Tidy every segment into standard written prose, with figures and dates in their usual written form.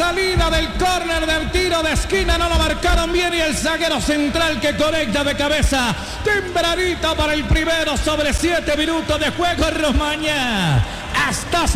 salida del córner del tiro de esquina, no lo marcaron bien y el zaguero central que conecta de cabeza tempranito para el primero sobre 7 minutos de juego. Romaña, hasta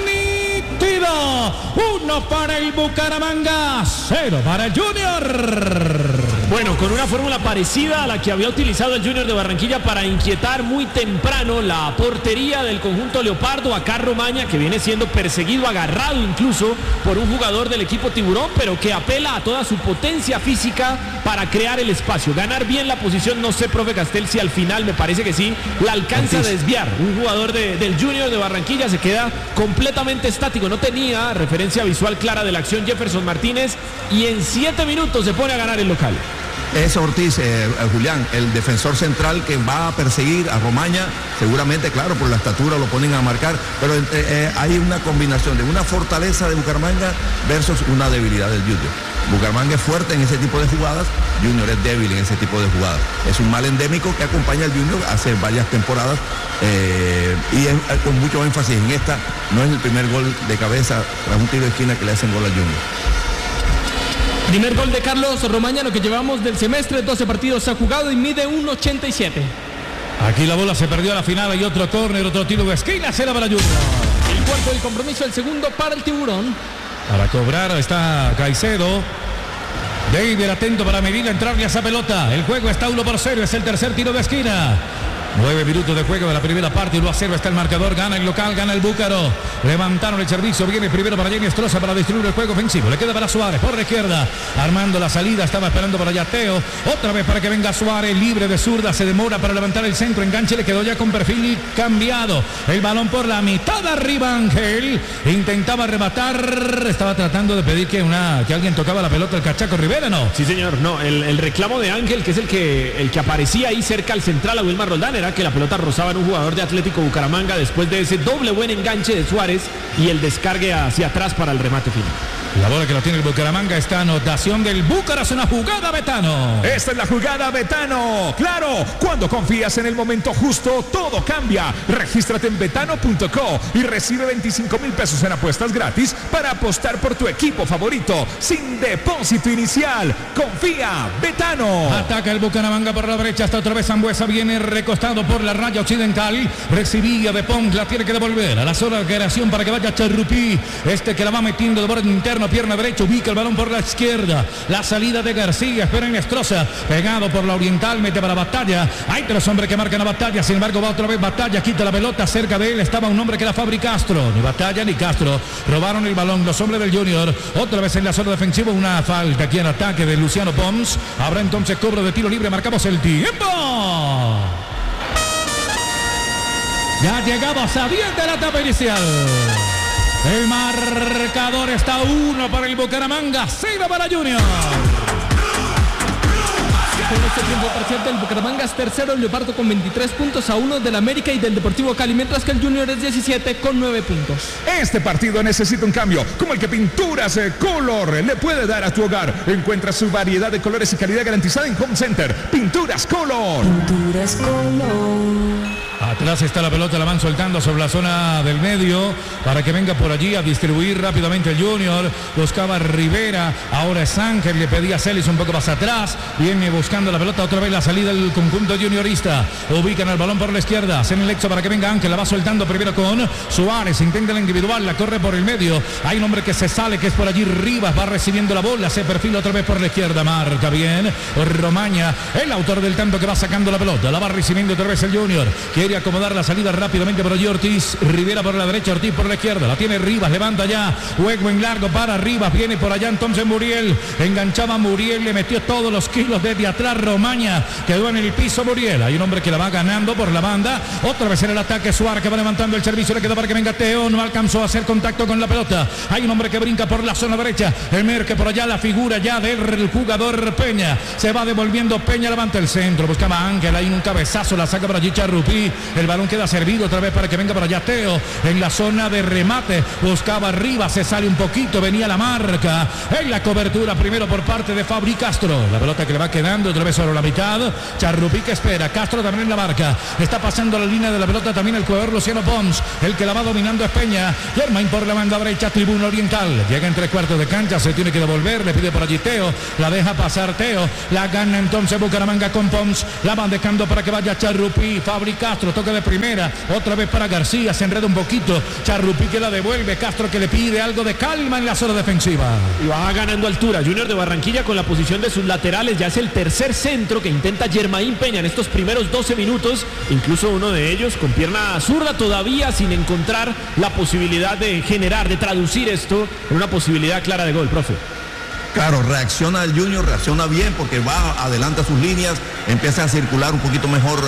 nítido, 1 para el Bucaramanga, 0 para el Junior. Bueno, con una fórmula parecida a la que había utilizado el Junior de Barranquilla para inquietar muy temprano la portería del conjunto leopardo. Acá Romaña, que viene siendo perseguido, agarrado incluso por un jugador del equipo Tiburón, pero que apela a toda su potencia física para crear el espacio, ganar bien la posición. No sé, profe Castel, si al final, me parece que sí, la alcanza a desviar. Un jugador del Junior de Barranquilla se queda completamente estático, no tenía referencia visual clara de la acción Jefferson Martínez, y en 7 minutos se pone a ganar el local. Es Ortiz, Julián, el defensor central que va a perseguir a Romaña, seguramente, claro, por la estatura lo ponen a marcar, pero hay una combinación de una fortaleza de Bucaramanga versus una debilidad del Junior. Bucaramanga es fuerte en ese tipo de jugadas, Junior es débil en ese tipo de jugadas. Es un mal endémico que acompaña al Junior hace varias temporadas con mucho énfasis en esta. No es el primer gol de cabeza tras un tiro de esquina que le hacen gol al Junior. Primer gol de Carlos Romaña, lo que llevamos del semestre, 12 partidos ha jugado y mide 1.87. Aquí la bola se perdió a la final, hay otro córner, otro tiro de esquina, 0 para Junior. El cuarto del compromiso, el segundo para el Tiburón. Para cobrar está Caicedo. David atento para medir, entrarle a esa pelota. El juego está 1-0, es el tercer tiro de esquina. 9 minutos de juego de la primera parte, 1-0 está el marcador, gana el local, gana el Búcaro. Levantaron el servicio, viene primero para Jenny Estroza para distribuir el juego ofensivo. Le queda para Suárez por la izquierda, armando la salida, estaba esperando para allá Teo. Otra vez para que venga Suárez, libre de zurda, se demora para levantar el centro, enganche, le quedó ya con perfil cambiado. El balón por la mitad, arriba Ángel, intentaba arrebatar, estaba tratando de pedir que alguien tocaba la pelota, el Cachaco Rivera, ¿no? Sí, señor, no, el reclamo de Ángel, que es el que aparecía ahí cerca al central, a Wilmar Roldán, era que la pelota rozaba en un jugador de Atlético Bucaramanga después de ese doble buen enganche de Suárez y el descargue hacia atrás para el remate final. La bola que la tiene el Bucaramanga, esta anotación del Búcaro, es una jugada Betano. Esta es la jugada Betano. Claro, cuando confías en el momento justo, todo cambia. Regístrate en betano.co y recibe 25,000 pesos en apuestas gratis para apostar por tu equipo favorito sin depósito inicial. Confía, Betano. Ataca el Bucaramanga por la derecha, hasta otra vez Sambuesa, viene recostado por la raya occidental. Recibía de Pong, la tiene que devolver a la zona de creación para que vaya Charrupí. Este que la va metiendo de borde interno, pierna derecha, ubica el balón por la izquierda. La salida de García, espera en Estroza, pegado por la oriental, mete para Batalla. Hay 3 hombres que marcan a Batalla, sin embargo va otra vez Batalla, quita la pelota, cerca de él estaba un hombre que era Fabri Castro. Ni Batalla ni Castro robaron el balón los hombres del Junior. Otra vez en la zona defensiva, una falta aquí en ataque de Luciano Pons. Habrá entonces cobro de tiro libre, marcamos el tiempo. Ya llegamos a 10 de la etapa inicial. El marcador está 1 para el Bucaramanga, 0 para Junior. Con este tiempo parcial del Bucaramanga es tercero, el Leopardo con 23 puntos, a 1 del América y del Deportivo Cali, mientras que el Junior es 17 con 9 puntos. Este partido necesita un cambio, como el que Pinturas Color le puede dar a tu hogar. Encuentra su variedad de colores y calidad garantizada en Home Center. Pinturas Color. Pinturas Color. Atrás está la pelota, la van soltando sobre la zona del medio para que venga por allí a distribuir rápidamente el Junior. Buscaba Rivera, ahora es Ángel, le pedía a Celis un poco más atrás. Viene buscando la pelota, otra vez la salida del conjunto juniorista. Ubican el balón por la izquierda, hacen el exo para que venga Ángel, la va soltando primero con Suárez, intenta la individual, la corre por el medio. Hay un hombre que se sale, que es por allí Rivas, va recibiendo la bola, se perfila otra vez por la izquierda, marca bien Romaña, el autor del tanto que va sacando la pelota, la va recibiendo otra vez el Junior. Quiere acomodar la salida rápidamente por allí Ortiz, Rivera por la derecha, Ortiz por la izquierda, la tiene Rivas, levanta ya, juego en largo para Rivas, viene por allá entonces Muriel, enganchaba Muriel, le metió todos los kilos desde atrás Romaña, quedó en el piso Muriel, hay un hombre que la va ganando por la banda, otra vez en el ataque Suárez que va levantando el servicio, le queda para que venga Teo, no alcanzó a hacer contacto con la pelota, hay un hombre que brinca por la zona derecha, el Merque por allá, la figura ya del jugador Peña, se va devolviendo Peña, levanta el centro, buscaba Ángel, hay un cabezazo, la saca para allí Charrupí, El balón queda servido otra vez para que venga para allá Teo. En la zona de remate. Buscaba arriba. Se sale un poquito. Venía la marca. En la cobertura primero por parte de Fabri Castro. La pelota que le va quedando otra vez sobre la mitad. Charrupi que espera. Castro también en la marca. Está pasando la línea de la pelota también el jugador Luciano Pons. El que la va dominando es Peña. Germain por la banda derecha. Tribuna Oriental. Llega en 3/4 de cancha. Se tiene que devolver. Le pide por allí Teo. La deja pasar Teo. La gana entonces Bucaramanga con Pons. La van dejando para que vaya Charrupi. Fabri Castro. Toque de primera. Otra vez para García. Se enreda un poquito. Charrupi que la devuelve. Castro que le pide algo de calma en la zona defensiva. Y va ganando altura. Junior de Barranquilla con la posición de sus laterales. Ya es el tercer centro que intenta Germain Peña en estos primeros 12 minutos. Incluso uno de ellos con pierna zurda todavía sin encontrar la posibilidad de generar, de traducir esto en una posibilidad clara de gol, profe. Claro, reacciona el Junior, reacciona bien porque va adelante a sus líneas, empieza a circular un poquito mejor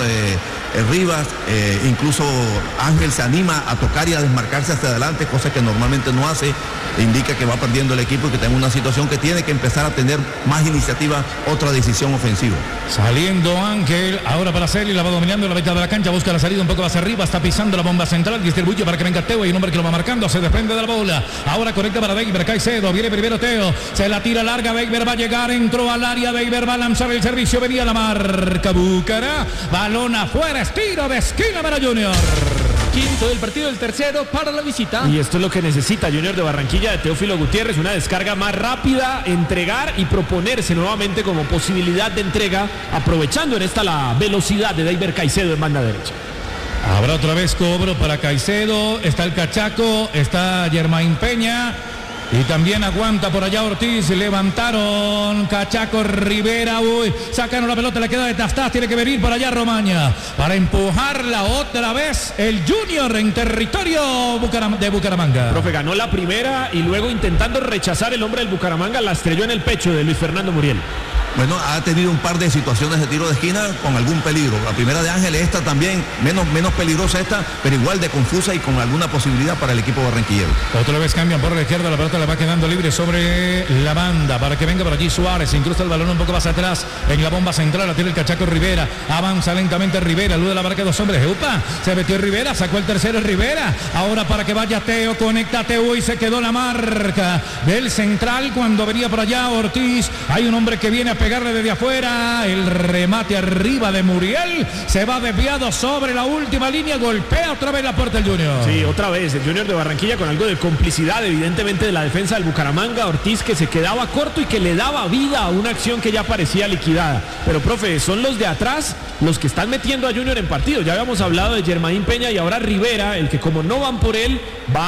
Rivas, incluso Ángel se anima a tocar y a desmarcarse hacia adelante, cosa que normalmente no hace, indica que va perdiendo el equipo y que está en una situación que tiene que empezar a tener más iniciativa, otra decisión ofensiva. Saliendo Ángel, ahora para Celi, la va dominando en la mitad de la cancha, busca la salida un poco más arriba, está pisando la bomba central, distribuye para que venga Teo, hay un hombre que lo va marcando, se desprende de la bola, ahora conecta para Beiber, Caicedo, viene primero Teo, se la tira larga, Beiber va a llegar, entró al área, Beiber va a lanzar el servicio, venía la marca, Bucara, balón afuera, estiro de esquina para Junior. Quinto del partido, el tercero para la visita. Y esto es lo que necesita Junior de Barranquilla de Teófilo Gutiérrez, una descarga más rápida, entregar y proponerse nuevamente como posibilidad de entrega, aprovechando en esta la velocidad de Beiber Caicedo en banda derecha. Habrá otra vez cobro para Caicedo, está el Cachaco, está Germain Peña. Y también aguanta por allá Ortiz, levantaron Cachaco, Rivera, uy, sacaron la pelota, le queda de Tastás, tiene que venir por allá Romaña, para empujarla otra vez el Junior en territorio de Bucaramanga. Profe, ganó la primera y luego intentando rechazar el hombre del Bucaramanga, la estrelló en el pecho de Luis Fernando Muriel. Bueno, ha tenido un par de situaciones de tiro de esquina con algún peligro. La primera de Ángel, esta también, menos peligrosa esta, pero igual de confusa y con alguna posibilidad para el equipo barranquillero. Otra vez cambian por la izquierda, la pelota le va quedando libre sobre la banda para que venga por allí Suárez, incrusta el balón un poco más atrás en la bomba central, la tiene el Cachaco Rivera, avanza lentamente Rivera, luego de la marca de dos hombres, upa, se metió Rivera, sacó el tercero Rivera, ahora para que vaya Teo, conecta Teo y se quedó la marca del central cuando venía por allá Ortiz, hay un hombre que viene a pegarle desde afuera, el remate arriba de Muriel, se va desviado sobre la última línea, golpea otra vez la puerta del Junior. Sí, otra vez el Junior de Barranquilla con algo de complicidad evidentemente de la defensa del Bucaramanga, Ortiz que se quedaba corto y que le daba vida a una acción que ya parecía liquidada, pero profe, son los de atrás los que están metiendo a Junior en partido, ya habíamos hablado de Germain Peña y ahora Rivera, el que como no van por él,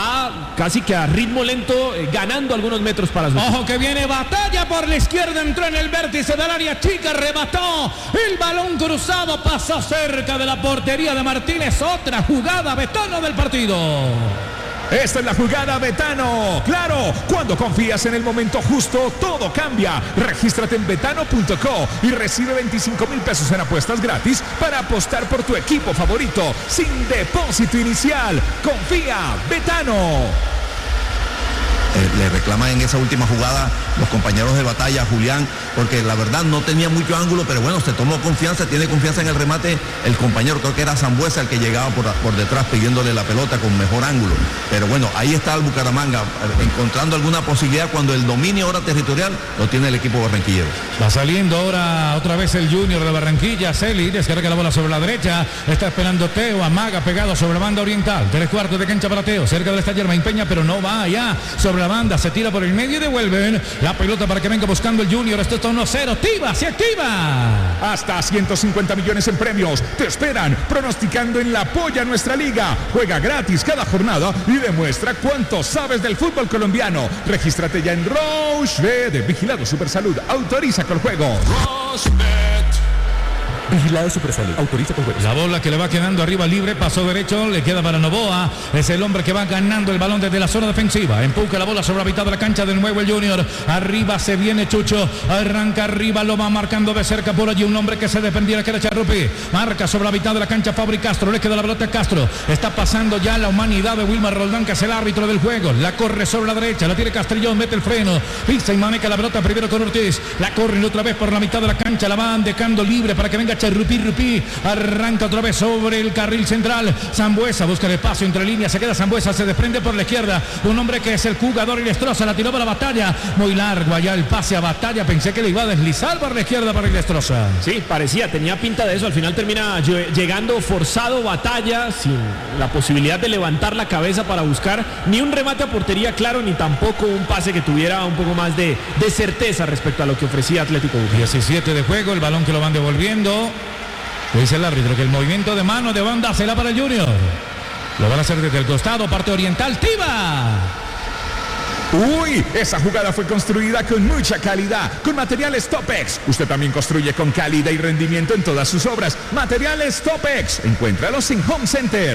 va casi que a ritmo lento, ganando algunos metros para su... Ojo que viene batalla por la izquierda, entró en el vértice del área chica, remató, el balón cruzado pasó cerca de la portería de Martínez, otra jugada Betano del partido. Esta es la jugada Betano. Claro, cuando confías en el momento justo, todo cambia. Regístrate en betano.co y recibe 25,000 pesos en apuestas gratis para apostar por tu equipo favorito sin depósito inicial. Confía, Betano. Le reclaman en esa última jugada los compañeros de batalla, Julián, porque la verdad no tenía mucho ángulo, pero bueno, se tomó confianza, tiene confianza en el remate el compañero, creo que era Sambuesa el que llegaba por detrás pidiéndole la pelota con mejor ángulo, pero bueno, ahí está el Bucaramanga, encontrando alguna posibilidad cuando el dominio ahora territorial lo tiene el equipo barranquillero. Va saliendo ahora otra vez el Junior de Barranquilla, Celi, descarga la bola sobre la derecha, está esperando Teo, amaga pegado sobre la banda oriental, 3/4 de cancha para Teo, cerca del está Germain Peña, pero no va allá, sobre la banda, se tira por el medio y devuelven la pelota para que venga buscando el Junior. Esto está 1-0, activa, se activa. Hasta 150 millones en premios te esperan pronosticando en la Polla Nuestra Liga. Juega gratis cada jornada y demuestra cuánto sabes del fútbol colombiano. Regístrate ya en Rochebet, Vigilado Supersalud, autoriza con el juego. Rochebet. Vigilado Supersalud, autoriza con juegos. La bola que le va quedando arriba libre, pasó derecho, le queda para Novoa, es el hombre que va ganando el balón desde la zona defensiva, empuja la bola sobre la mitad de la cancha de nuevo el Junior, arriba se viene Chucho, arranca arriba, lo va marcando de cerca por allí un hombre que se defendiera, que era Charrupi, marca sobre la mitad de la cancha Fabri Castro, le queda la pelota a Castro, está pasando ya la humanidad de Wilmar Roldán, que es el árbitro del juego, la corre sobre la derecha, la tiene Castrillón, mete el freno, pisa y maneja la pelota primero con Ortiz, la corren otra vez por la mitad de la cancha, la van dejando libre para que venga Rupi, arranca otra vez sobre el carril central. Sambuesa busca el espacio entre líneas, se queda Sambuesa, se desprende por la izquierda. Un hombre que es el jugador Ilestrosa, la tiró para Batalla. Muy largo allá el pase a Batalla, pensé que le iba a deslizar por la izquierda para Ilestrosa. Sí, parecía, tenía pinta de eso. Al final termina llegando forzado Batalla, sin la posibilidad de levantar la cabeza para buscar ni un remate a portería claro, ni tampoco un pase que tuviera un poco más de certeza respecto a lo que ofrecía Atlético Bucaramanga. 17 de juego, el balón que lo van devolviendo. Dice el árbitro que el movimiento de mano de banda será para el Junior. Lo van a hacer desde el costado, parte oriental, Tiva. Uy, esa jugada fue construida con mucha calidad, con materiales Topex. Usted también construye con calidad y rendimiento en todas sus obras. Materiales Topex, encuéntralos en Home Center.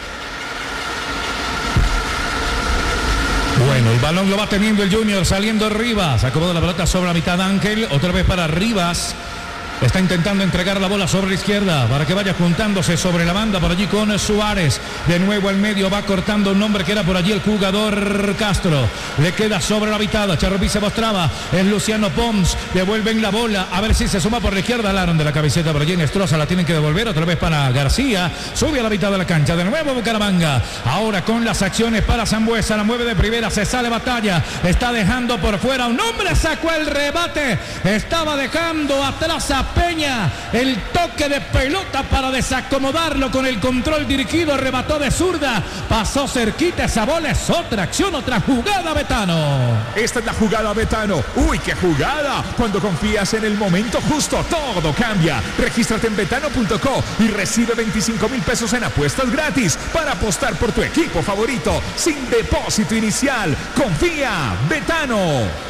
Bueno, el balón lo va teniendo el Junior, saliendo Rivas. Acomodó la pelota sobre la mitad Ángel, otra vez para Rivas. Está intentando entregar la bola sobre la izquierda para que vaya juntándose sobre la banda por allí con Suárez. De nuevo al medio va cortando un hombre que era por allí el jugador Castro. Le queda sobre la mitad. Charrupí se mostraba. Es Luciano Pons. Devuelven la bola. A ver si se suma por la izquierda. Alaron de la camiseta por allí en Estroza. La tienen que devolver otra vez para García. Sube a la mitad de la cancha. De nuevo Bucaramanga. Ahora con las acciones para Sambuesa. La mueve de primera. Se sale Batalla. Está dejando por fuera. Un hombre sacó el rebate. Estaba dejando atrás a Peña, el toque de pelota para desacomodarlo con el control dirigido, remató de zurda, pasó cerquita, esa bola es otra acción, otra jugada, Betano. Esta es la jugada, Betano. Uy, qué jugada. Cuando confías en el momento justo, todo cambia. Regístrate en betano.co y recibe 25,000 pesos en apuestas gratis para apostar por tu equipo favorito sin depósito inicial. Confía, Betano.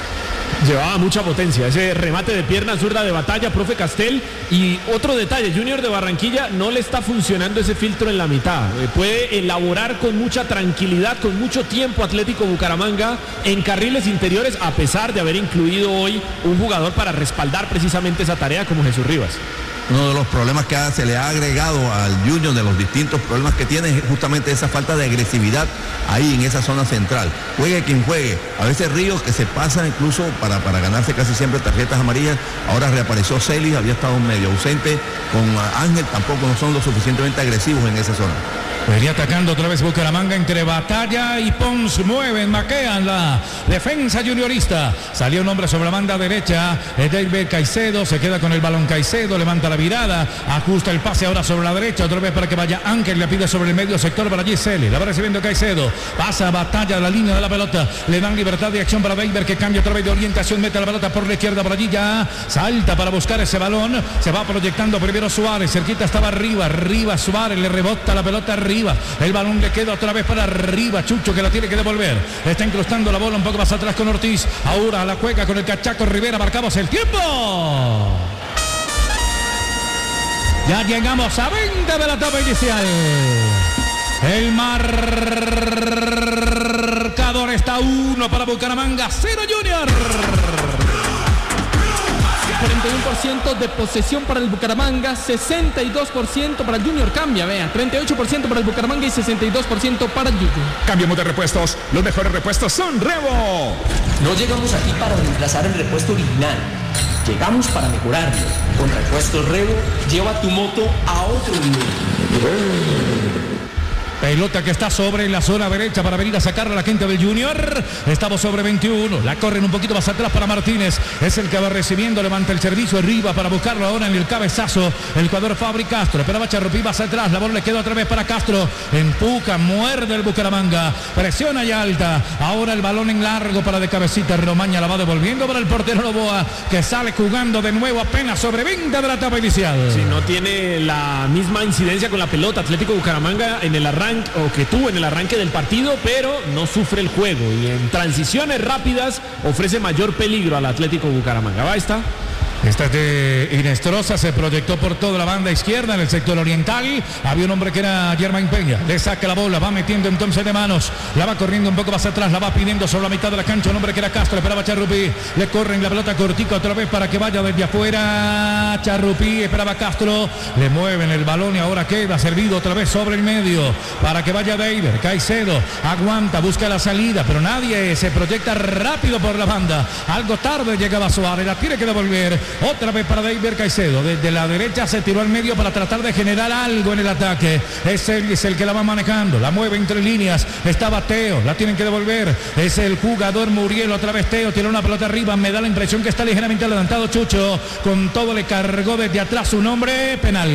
Llevaba mucha potencia ese remate de pierna zurda de Batalla, profe Castel. Y otro detalle, Junior de Barranquilla no le está funcionando ese filtro en la mitad. Puede elaborar con mucha tranquilidad, con mucho tiempo Atlético Bucaramanga en carriles interiores, a pesar de haber incluido hoy un jugador para respaldar precisamente esa tarea como Jesús Rivas. Uno de los problemas que se le ha agregado al Junior, de los distintos problemas que tiene, es justamente esa falta de agresividad ahí en esa zona central. Juegue quien juegue. A veces Ríos, que se pasa incluso para ganarse casi siempre tarjetas amarillas. Ahora reapareció Celis, había estado medio ausente. Con Ángel tampoco no son lo suficientemente agresivos en esa zona. Venía atacando otra vez Bucaramanga entre Batalla y Pons. Mueven, maquean la defensa juniorista. Salió un hombre sobre la banda derecha. Es David Caicedo. Se queda con el balón Caicedo. Levanta la virada. Ajusta el pase ahora sobre la derecha. Otra vez para que vaya Ángel. Le pide sobre el medio sector para Gisele. La va recibiendo Caicedo. Pasa Batalla a la línea de la pelota. Le dan libertad de acción para Weber, que cambia otra vez de orientación. Mete la pelota por la izquierda por allí. Ya salta para buscar ese balón. Se va proyectando primero Suárez. Cerquita estaba Rivas. Suárez le rebota la pelota arriba. El balón le queda otra vez para arriba. Chucho, que la tiene que devolver. Está incrustando la bola un poco más atrás con Ortiz. Ahora la juega con el cachaco Rivera. Marcamos el tiempo. Ya llegamos a 20 de la etapa inicial. El marcador está 1 para Bucaramanga, 0 Junior. 41% de posesión para el Bucaramanga, 62% para el Junior. Cambia, vea, 38% para el Bucaramanga y 62% para el Junior. Cambiamos de repuestos. Los mejores repuestos son Revo. No llegamos aquí para reemplazar el repuesto original. Llegamos para mejorarlo. Con Repuestos Revo, lleva tu moto a otro nivel. Pelota que está sobre la zona derecha para venir a sacarla a la gente del Junior. Estamos sobre 21. La corren un poquito más atrás para Martínez. Es el que va recibiendo. Levanta el servicio arriba para buscarlo ahora en el cabezazo. El jugador Fabri Castro. Esperaba Charrupí más atrás. La bola le queda otra vez para Castro. Empuja, muerde el Bucaramanga. Presiona y alta. Ahora el balón en largo para de cabecita. Romaña la va devolviendo para el portero Novoa, que sale jugando de nuevo apenas sobre 20 de la etapa inicial. Si no tiene la misma incidencia con la pelota Atlético Bucaramanga en el arranque, o que tuvo en el arranque del partido, pero no sufre el juego y en transiciones rápidas ofrece mayor peligro al Atlético Bucaramanga. Va, está. Esta es de Inestrosa, se proyectó por toda la banda izquierda en el sector oriental. Había un hombre que era Germán Peña. Le saca la bola, va metiendo entonces de manos. La va corriendo un poco más atrás, la va pidiendo sobre la mitad de la cancha. Un hombre que era Castro, esperaba Charrupí. Le corren la pelota cortica otra vez para que vaya desde afuera. Charrupí, esperaba Castro. Le mueven el balón y ahora queda servido otra vez sobre el medio para que vaya Deiber. Caicedo aguanta, busca la salida, pero nadie se proyecta rápido por la banda. Algo tarde llegaba Suárez, la tiene que devolver. otra vez para David Caicedo, desde la derecha se tiró al medio para tratar de generar algo en el ataque. Es el que la va manejando, la mueve entre líneas, estaba Teo, la tienen que devolver, es el jugador Muriel, otra vez Teo, tiene una pelota arriba, me da la impresión que está ligeramente adelantado Chucho, con todo le cargó desde atrás su nombre, penal,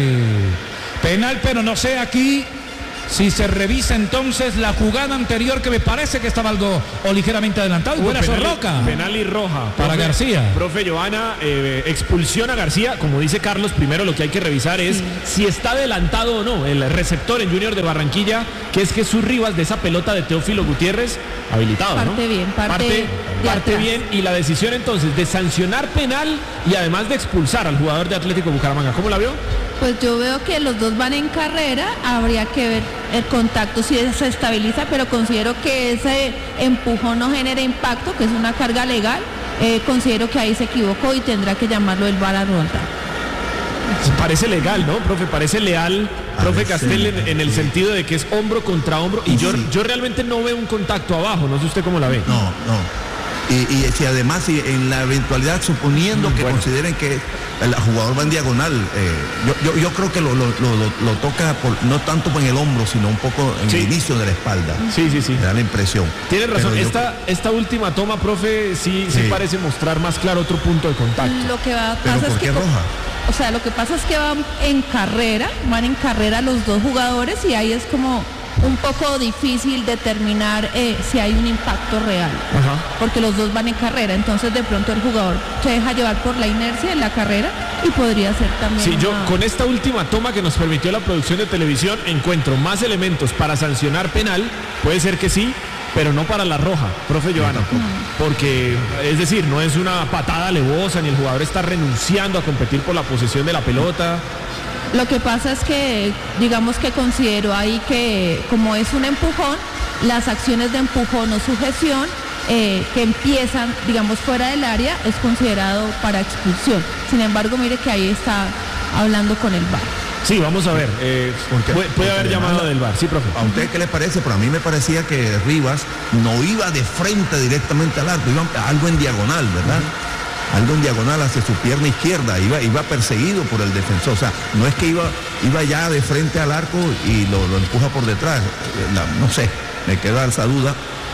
pero no sé aquí si se revisa entonces la jugada anterior, que me parece que estaba algo o ligeramente adelantado, y fuera Sorroca. Penal y roja. Para García. Profe Johanna, expulsión a García. Como dice Carlos, primero lo que hay que revisar es si está adelantado o no el receptor en Junior de Barranquilla, que es Jesús Rivas, de esa pelota de Teófilo Gutiérrez, habilitado, parte ¿no? Bien, parte bien, y la decisión entonces de sancionar penal y además de expulsar al jugador de Atlético Bucaramanga. ¿Cómo la vio? Pues yo veo que los dos van en carrera, habría que ver el contacto si se estabiliza, pero considero que ese empujón no genera impacto, que es una carga legal. Considero que ahí se equivocó y tendrá que llamarlo el VAR a Roldan. Parece legal, ¿no, profe? Parece leal, profe Castel, en el sentido de que es hombro contra hombro, y yo realmente no veo un contacto abajo, no sé usted cómo la ve. No. Y si además, en la eventualidad, suponiendo que consideren que el jugador va en diagonal, yo creo que lo toca no tanto en el hombro, sino un poco en el inicio de la espalda. Sí. Me da la impresión. Tiene razón, esta última toma, profe, sí parece mostrar más claro otro punto de contacto. Lo que va a ¿Pero pasar por qué roja? O sea, lo que pasa es que van en carrera los dos jugadores, y ahí es como un poco difícil determinar si hay un impacto real. Ajá. Porque los dos van en carrera, entonces de pronto el jugador se deja llevar por la inercia en la carrera y podría ser también. Sí, yo con esta última toma que nos permitió la producción de televisión encuentro más elementos para sancionar penal, puede ser que sí, pero no para la roja, profe Johanna, porque es decir, no es una patada alevosa, ni el jugador está renunciando a competir por la posesión de la pelota. Lo que pasa es que, digamos que considero ahí que como es un empujón, las acciones de empujón o sujeción que empiezan, digamos, fuera del área, es considerado para expulsión. Sin embargo, mire que ahí está hablando con el VAR. Sí, vamos a ver, puede haber llamado del VAR, sí, profe. ¿A usted qué le parece? Pero a mí me parecía que Rivas no iba de frente directamente al arco, iba algo en diagonal, ¿verdad? Algo en diagonal hacia su pierna izquierda, iba perseguido por el defensor, o sea, no es que iba ya de frente al arco y lo empuja por detrás, no sé, me queda esa duda.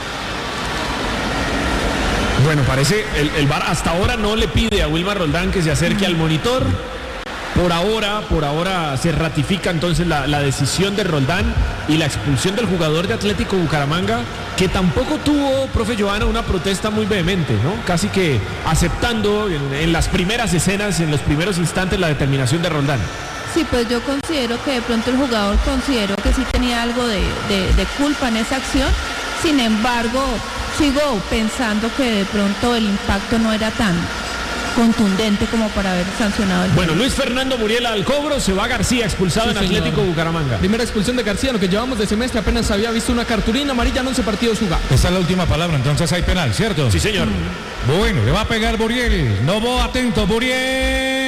Bueno, parece, el VAR hasta ahora no le pide a Wilmar Roldán que se acerque al monitor. Por ahora se ratifica entonces la decisión de Roldán y la expulsión del jugador de Atlético Bucaramanga, que tampoco tuvo, profe Johanna, una protesta muy vehemente, ¿no? Casi que aceptando en las primeras escenas, en los primeros instantes, la determinación de Roldán. Sí, pues yo considero que de pronto el jugador consideró que sí tenía algo de culpa en esa acción. Sin embargo, sigo pensando que de pronto el impacto no era tan contundente como para haber sancionado el Bueno, Luis Fernando Muriel al cobro, se va García expulsado en Atlético Bucaramanga. Primera expulsión de García, lo que llevamos de semestre apenas había visto una cartulina amarilla en 11 partidos jugados. Esa es la última palabra, entonces hay penal, ¿cierto? Sí, señor. Bueno, le va a pegar Muriel, no voy atento, Muriel.